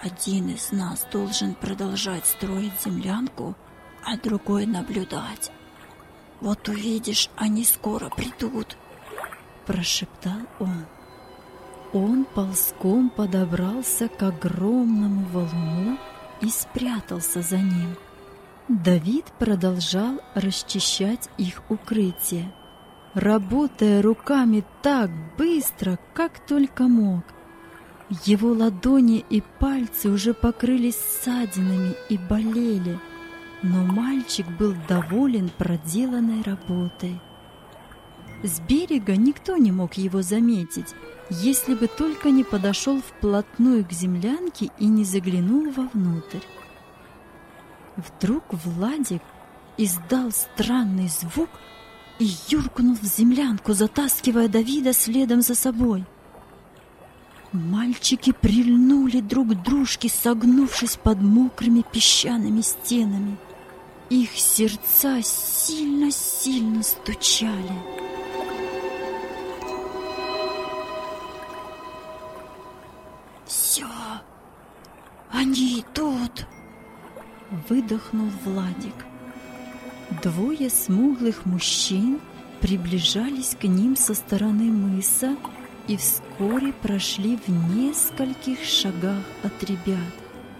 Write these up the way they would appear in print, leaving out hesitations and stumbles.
один из нас должен продолжать строить землянку, а другой наблюдать. Вот увидишь, они скоро придут, прошептал он. Он ползком подобрался к огромному валуну и спрятался за ним. Давид продолжал расчищать их укрытие, работая руками так быстро, как только мог. Его ладони и пальцы уже покрылись ссадинами и болели, но мальчик был доволен проделанной работой. С берега никто не мог его заметить, если бы только не подошел вплотную к землянке и не заглянул вовнутрь. Вдруг Владик издал странный звук и юркнул в землянку, затаскивая Давида следом за собой. Мальчики прильнули друг к дружке, согнувшись под мокрыми песчаными стенами. Их сердца сильно-сильно стучали. «Все, они идут!» — выдохнул Владик. Двое смуглых мужчин приближались к ним со стороны мыса и вскоре прошли в нескольких шагах от ребят.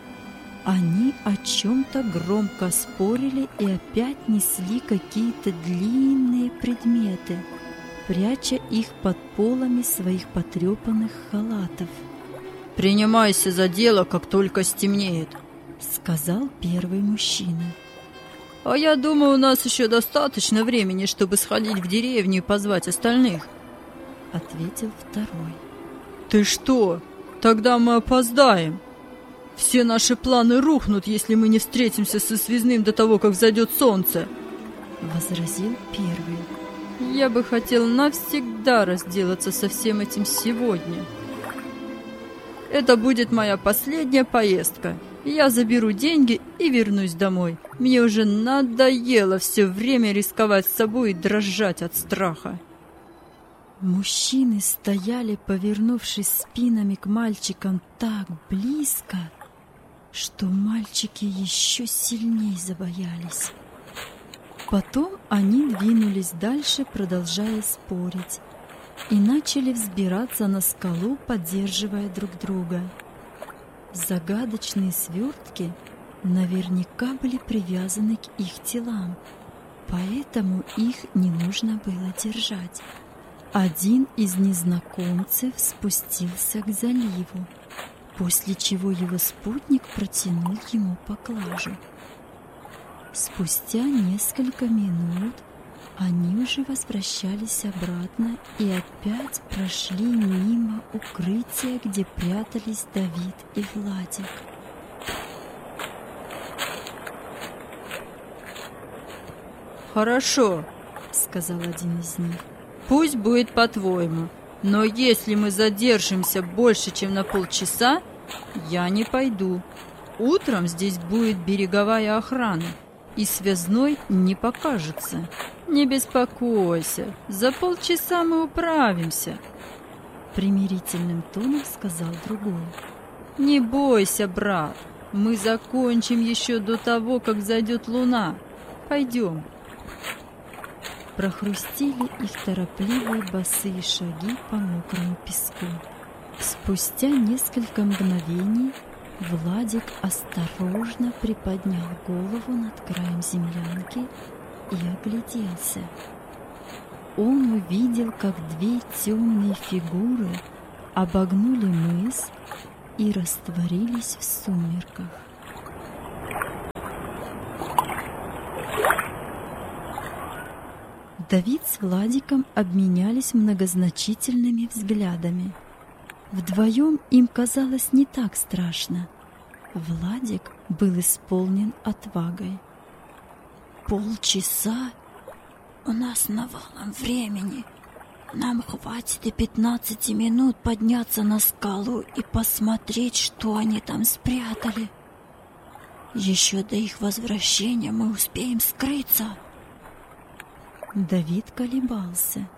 Они о чем-то громко спорили и опять несли какие-то длинные предметы, пряча их под полами своих потрепанных халатов. «Принимайся за дело, как только стемнеет», — сказал первый мужчина. «А я думаю, у нас еще достаточно времени, чтобы сходить в деревню и позвать остальных», — ответил второй. «Ты что? Тогда мы опоздаем. Все наши планы рухнут, если мы не встретимся со связным до того, как взойдет солнце», — возразил первый. «Я бы хотел навсегда разделаться со всем этим сегодня. Это будет моя последняя поездка. Я заберу деньги и вернусь домой. Мне уже надоело все время рисковать собой и дрожать от страха». Мужчины стояли, повернувшись спинами к мальчикам так близко, что мальчики еще сильнее забоялись. Потом они двинулись дальше, продолжая спорить, и начали взбираться на скалу, поддерживая друг друга. Загадочные свертки наверняка были привязаны к их телам, поэтому их не нужно было держать. Один из незнакомцев спустился к заливу, после чего его спутник протянул ему поклажу. Спустя несколько минут они уже возвращались обратно и опять прошли мимо укрытия, где прятались Давид и Владик. «Хорошо», — сказал один из них. «Пусть будет по-твоему, но если мы задержимся больше, чем на полчаса, я не пойду. Утром здесь будет береговая охрана, и связной не покажется. Не беспокойся, за полчаса мы управимся», — примирительным тоном сказал другой. «Не бойся, брат, мы закончим еще до того, как взойдет луна. Пойдем». Прохрустели их торопливые босые шаги по мокрому песку. Спустя несколько мгновений Владик осторожно приподнял голову над краем землянки и огляделся. Он увидел, как две темные фигуры обогнули мыс и растворились в сумерках. Давид с Владиком обменялись многозначительными взглядами. Вдвоем им казалось не так страшно. Владик был исполнен отвагой. «Полчаса? У нас навалом времени. Нам хватит и 15 минут подняться на скалу и посмотреть, что они там спрятали. Еще до их возвращения мы успеем скрыться». Давид колебался.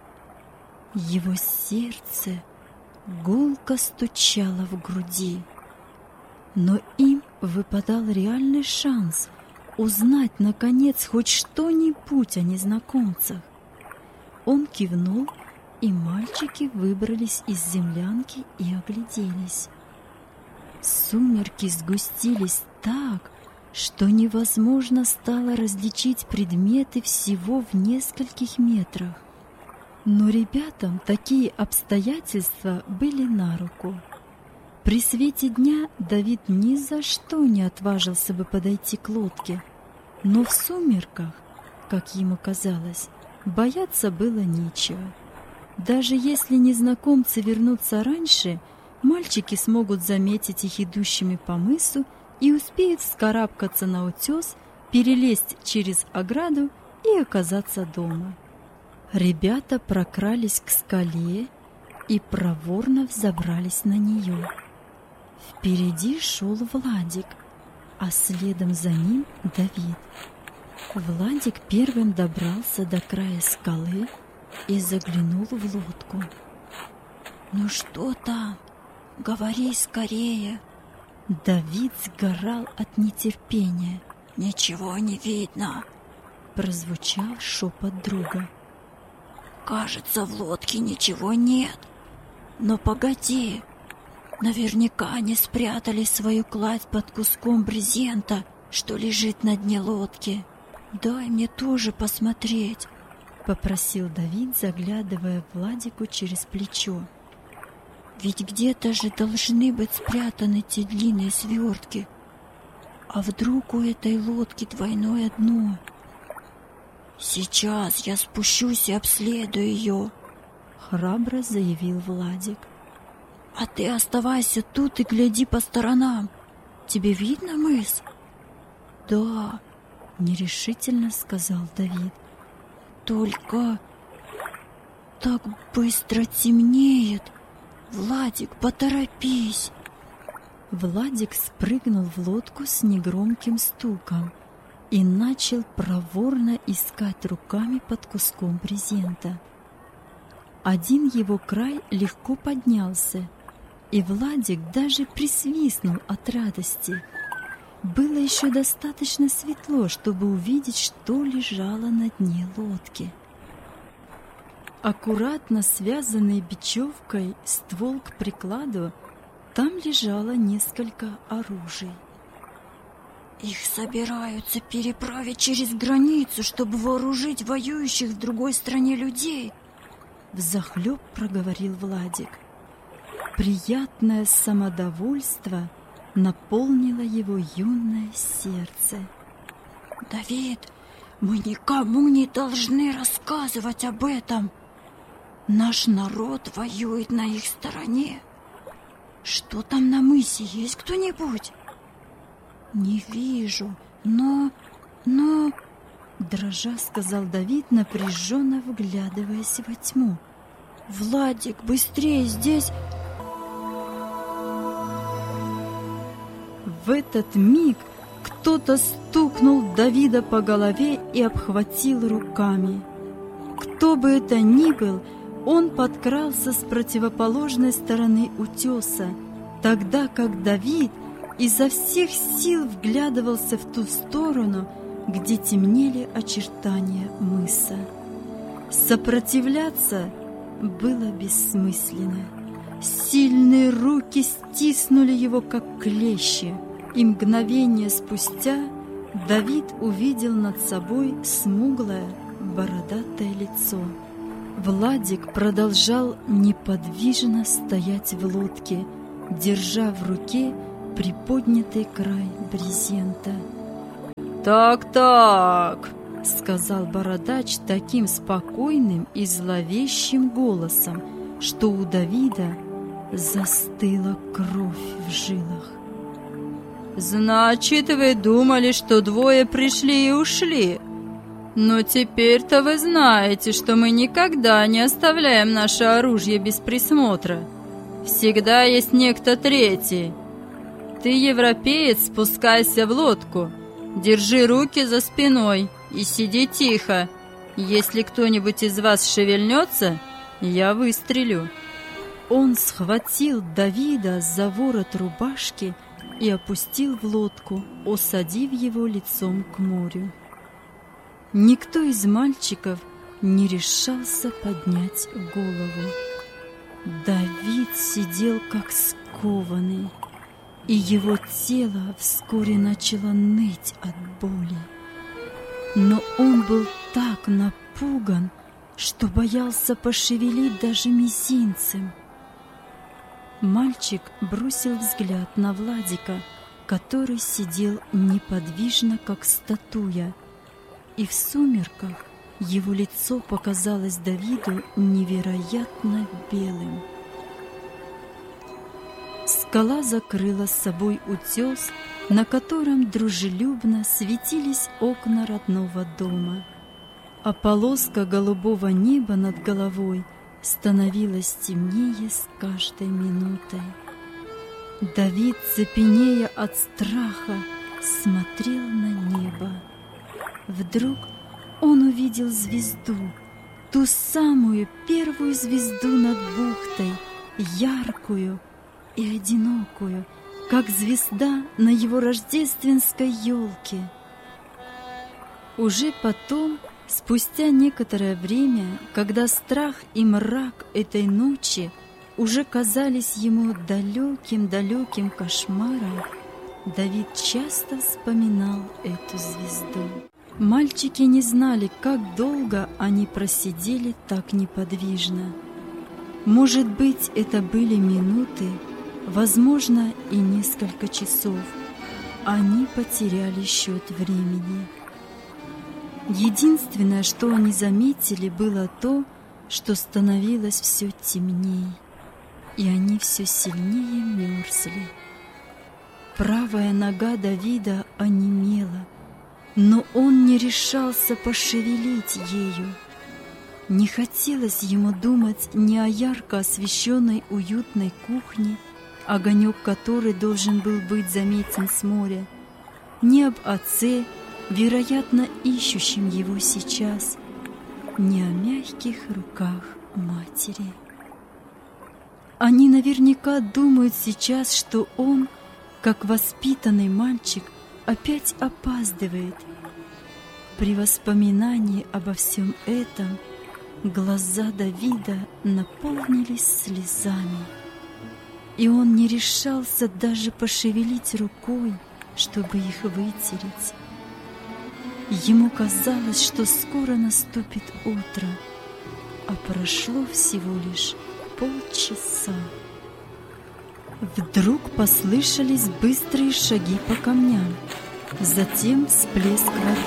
Его сердце гулко стучало в груди. Но им выпадал реальный шанс узнать, наконец, хоть что-нибудь о незнакомцах. Он кивнул, и мальчики выбрались из землянки и огляделись. Сумерки сгустились так, что невозможно стало различить предметы всего в нескольких метрах. Но ребятам такие обстоятельства были на руку. При свете дня Давид ни за что не отважился бы подойти к лодке, но в сумерках, как ему казалось, бояться было нечего. Даже если незнакомцы вернутся раньше, мальчики смогут заметить их идущими по мысу и успеют вскарабкаться на утес, перелезть через ограду и оказаться дома. Ребята прокрались к скале и проворно взобрались на нее. Впереди шел Владик, а следом за ним Давид. Владик первым добрался до края скалы и заглянул в лодку. «Ну что там? Говори скорее!» Давид сгорал от нетерпения. «Ничего не видно!» Прозвучал шепот друга. «Кажется, в лодке ничего нет. Но погоди! Наверняка они спрятали свою кладь под куском брезента, что лежит на дне лодки. Дай мне тоже посмотреть!» Попросил Давид, заглядывая Владику через плечо. «Ведь где-то же должны быть спрятаны те длинные свертки. А вдруг у этой лодки двойное дно? Сейчас я спущусь и обследую ее!» Храбро заявил Владик. «А ты оставайся тут и гляди по сторонам. Тебе видно мыс?» «Да», — нерешительно сказал Давид. «Только так быстро темнеет. Владик, поторопись!» Владик спрыгнул в лодку с негромким стуком и начал проворно искать руками под куском брезента. Один его край легко поднялся, и Владик даже присвистнул от радости. Было еще достаточно светло, чтобы увидеть, что лежало на дне лодки. Аккуратно связанный бечевкой ствол к прикладу, там лежало несколько оружий. «Их собираются переправить через границу, чтобы вооружить воюющих в другой стране людей», — взахлеб проговорил Владик. Приятное самодовольство наполнило его юное сердце. «Давид, мы никому не должны рассказывать об этом. Наш народ воюет на их стороне. Что там на мысе, есть кто-нибудь?» «Не вижу, но...» Дрожа сказал Давид, напряженно вглядываясь во тьму. «Владик, быстрее, здесь...» В этот миг кто-то стукнул Давида по голове и обхватил руками. Кто бы это ни был, он подкрался с противоположной стороны утеса, тогда как Давид изо всех сил вглядывался в ту сторону, где темнели очертания мыса. Сопротивляться было бессмысленно. Сильные руки стиснули его, как клещи, и мгновение спустя Давид увидел над собой смуглое, бородатое лицо. Владик продолжал неподвижно стоять в лодке, держа в руке приподнятый край брезента. «Так», — сказал бородач таким спокойным и зловещим голосом, что у Давида застыла кровь в жилах. «Значит, вы думали, что двое пришли и ушли. Но теперь-то вы знаете, что мы никогда не оставляем наше оружие без присмотра. Всегда есть некто третий. Ты, европеец, спускайся в лодку, держи руки за спиной и сиди тихо. Если кто-нибудь из вас шевельнется, я выстрелю». Он схватил Давида за ворот рубашки и опустил в лодку, осадив его лицом к морю. Никто из мальчиков не решался поднять голову. Давид сидел как скованный, и его тело вскоре начало ныть от боли. Но он был так напуган, что боялся пошевелить даже мизинцем. Мальчик бросил взгляд на Владика, который сидел неподвижно, как статуя, и в сумерках его лицо показалось Давиду невероятно белым. Скала закрыла с собой утес, на котором дружелюбно светились окна родного дома, а полоска голубого неба над головой становилась темнее с каждой минутой. Давид, цепенея от страха, смотрел на небо. Вдруг он увидел звезду, ту самую первую звезду над бухтой, яркую и одинокую, как звезда на его рождественской елке. Уже потом, спустя некоторое время, когда страх и мрак этой ночи уже казались ему далеким-далеким кошмаром, Давид часто вспоминал эту звезду. Мальчики не знали, как долго они просидели так неподвижно. Может быть, это были минуты, возможно, и несколько часов. Они потеряли счет времени. Единственное, что они заметили, было то, что становилось все темнее, и они все сильнее мерзли. Правая нога Давида онемела, но он не решался пошевелить ею. Не хотелось ему думать ни о ярко освещенной уютной кухне, огонек которой должен был быть заметен с моря, ни об отце, вероятно, ищущим его сейчас, ни о мягких руках матери. Они наверняка думают сейчас, что он, как воспитанный мальчик, опять опаздывает. При воспоминании обо всем этом глаза Давида наполнились слезами, и он не решался даже пошевелить рукой, чтобы их вытереть. Ему казалось, что скоро наступит утро, а прошло всего лишь полчаса. Вдруг послышались быстрые шаги по камням, затем всплеск воды.